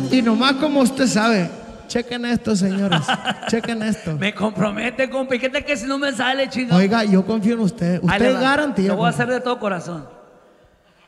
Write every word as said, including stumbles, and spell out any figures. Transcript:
Y nomás como usted sabe, chequen esto, señores. Chequen esto. Me compromete, compa. ¿Y qué tal que si no me sale, chingado? Oiga, yo confío en usted. Ahí le Usted va. es garantía. Lo voy a compa. hacer de todo corazón.